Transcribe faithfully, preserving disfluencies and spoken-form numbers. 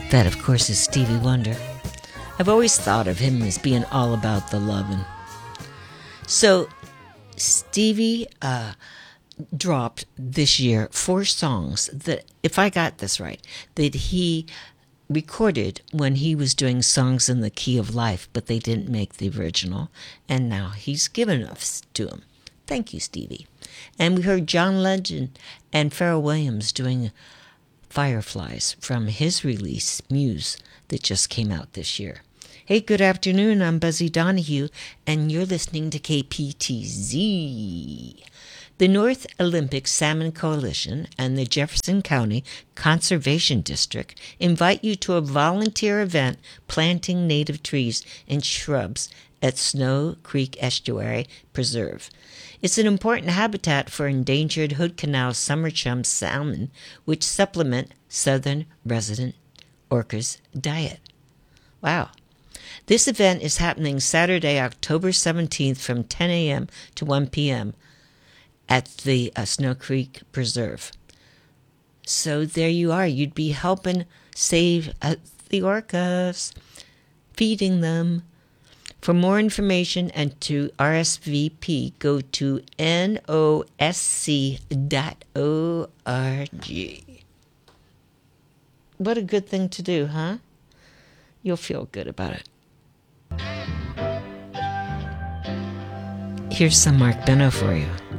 That, of course, is Stevie Wonder. I've always thought of him as being all about the lovin'. So, Stevie uh, dropped this year four songs that, if I got this right, that he recorded when he was doing Songs in the Key of Life, but they didn't make the original, and now he's given us to him. Thank you, Stevie. And we heard John Legend and Pharrell Williams doing Fireflies from his release, Muse, that just came out this year. Hey, good afternoon. I'm Buzzy Donahue, and you're listening to K P T Z. The North Olympic Salmon Coalition and the Jefferson County Conservation District invite you to a volunteer event planting native trees and shrubs at Snow Creek Estuary Preserve. It's an important habitat for endangered Hood Canal summer chum salmon, which supplement southern resident orcas' diet. Wow. This event is happening Saturday, October seventeenth from ten a.m. to one p.m. at the uh, Snow Creek Preserve. So there you are. You'd be helping save uh, the orcas, feeding them. For more information and to R S V P, go to N O S C dot org. What a good thing to do, huh? You'll feel good about it. Here's some Mark Beno for you.